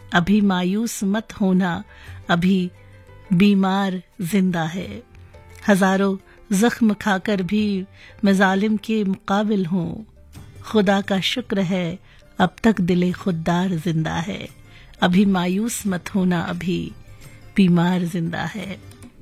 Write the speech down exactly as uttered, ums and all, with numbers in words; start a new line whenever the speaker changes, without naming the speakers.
अभी मायूस मत होना, अभी बीमार जिंदा है। हजारों जख्म खाकर भी मैं जालिम के मुकाबिल हूँ, खुदा का शुक्र है अब तक दिले खुददार जिंदा है। अभी मायूस मत होना, अभी बीमार जिंदा है।